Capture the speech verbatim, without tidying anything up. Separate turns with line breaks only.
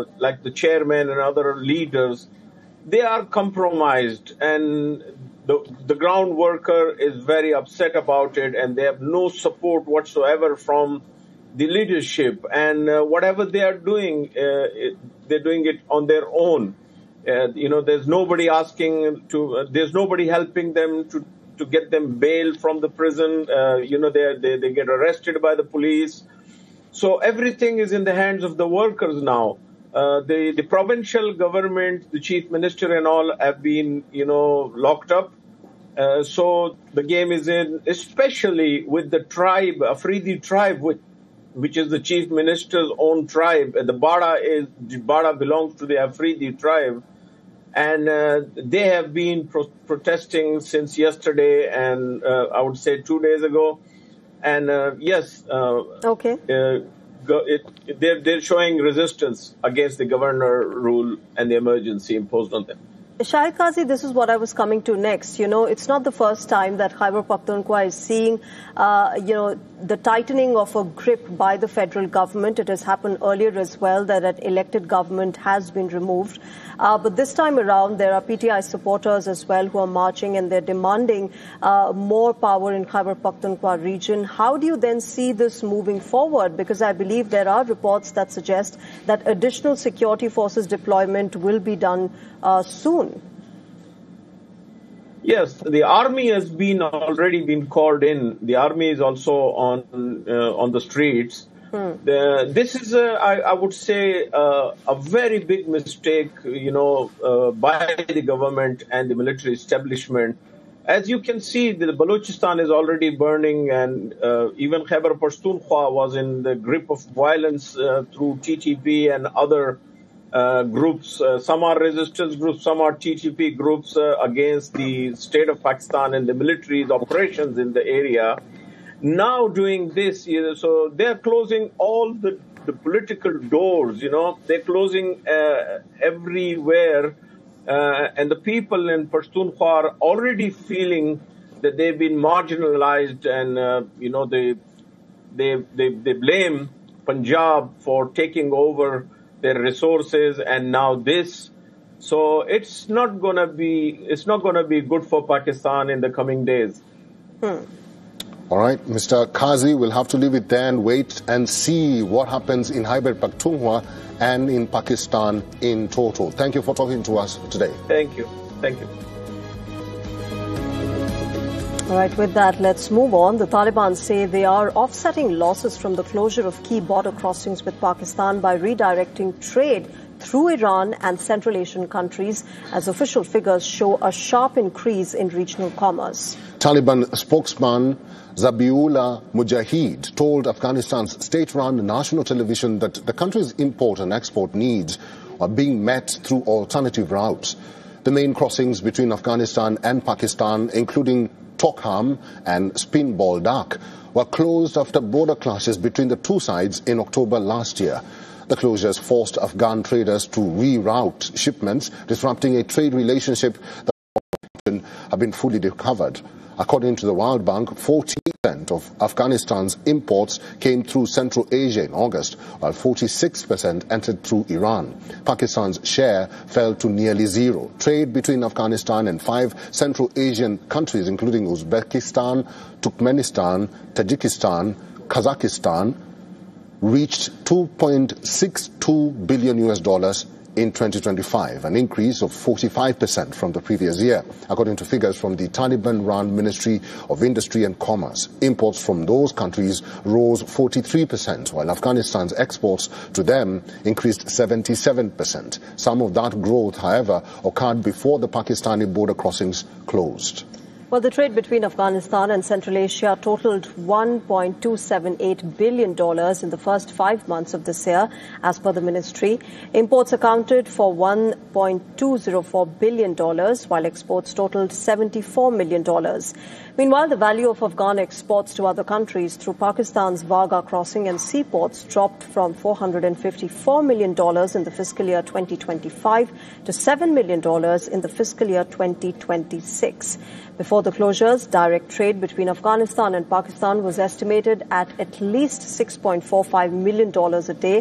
uh, like the chairman and other leaders, they are compromised, and the, the ground worker is very upset about it, and they have no support whatsoever from the leadership. And uh, whatever they are doing, uh, it, they're doing it on their own. Uh, you know, there's nobody asking to, uh, there's nobody helping them to, to get them bail from the prison. Uh, you know, they, they they get arrested by the police. So everything is in the hands of the workers now. Uh, the, the provincial government, the chief minister and all have been, you know, locked up. Uh, so the game is in, especially with the tribe, Afridi tribe, which, which is the chief minister's own tribe. The Bada is, Bada belongs to the Afridi tribe. And uh, they have been pro- protesting since yesterday and uh, I would say two days ago. And uh, yes, uh,
okay.
Uh, go, it, it, they're, they're showing resistance against the governor rule and the emergency imposed on them.
Shahid Qazi, this is what I was coming to next. You know, it's not the first time that Khyber Pakhtunkhwa is seeing, uh, you know, the tightening of a grip by the federal government. It has happened earlier as well that an elected government has been removed. Uh, but this time around, there are P T I supporters as well who are marching and they're demanding uh, more power in Khyber Pakhtunkhwa region. How do you then see this moving forward? Because I believe there are reports that suggest that additional security forces deployment will be done uh, soon.
Yes, the army has been already been called in. The army is also on uh, on the streets. Hmm. The, this is, a, I, I would say, uh, a very big mistake, you know, uh, by the government and the military establishment. As you can see, the Balochistan is already burning, and uh, even Khyber Pakhtunkhwa was in the grip of violence uh, through T T P and other uh, groups. Uh, some are resistance groups, some are T T P groups uh, against the state of Pakistan and the military's operations in the area. Now doing this, you know, so they're closing all the, the political doors, you know, they're closing uh, everywhere. Uh, and the people in Pakhtunkhwa are already feeling that they've been marginalized, and, uh, you know, they, they, they, they blame Punjab for taking over their resources, and now this. So it's not going to be, it's not going to be good for Pakistan in the coming days.
Hmm.
All right, Mister Qazi, we'll have to leave it there and wait and see what happens in Khyber Pakhtunkhwa and in Pakistan in total. Thank you for talking to us today.
Thank you. Thank you.
All right, with that, let's move on. The Taliban say they are offsetting losses from the closure of key border crossings with Pakistan by redirecting trade through Iran and Central Asian countries, as official figures show a sharp increase in regional commerce.
Taliban spokesman Zabiullah Mujahid told Afghanistan's state-run national television that the country's import and export needs are being met through alternative routes. The main crossings between Afghanistan and Pakistan, including Tokham and Spin Boldak, were closed after border clashes between the two sides in October last year. The closures forced Afghan traders to reroute shipments, disrupting a trade relationship that have been fully recovered. According to the World Bank, forty percent of Afghanistan's imports came through Central Asia in August, while forty-six percent entered through Iran. Pakistan's share fell to nearly zero. Trade between Afghanistan and five Central Asian countries, including Uzbekistan, Turkmenistan, Tajikistan, Kazakhstan, reached two point six two billion U S dollars in twenty twenty-five, an increase of forty-five percent from the previous year, according to figures from the Taliban-run Ministry of Industry and Commerce. Imports from those countries rose forty-three percent, while Afghanistan's exports to them increased seventy-seven percent. Some of that growth, however, occurred before the Pakistani border crossings closed.
Well, the trade between Afghanistan and Central Asia totaled one point two seven eight billion dollars in the first five months of this year, as per the ministry. Imports accounted for one point two zero four billion dollars, while exports totaled seventy-four million dollars. Meanwhile, the value of Afghan exports to other countries through Pakistan's Wagah crossing and seaports dropped from four hundred fifty-four million dollars in the fiscal year twenty twenty-five to seven million dollars in the fiscal year twenty twenty-six. Before the closures, direct trade between Afghanistan and Pakistan was estimated at at least six point four five million dollars a day.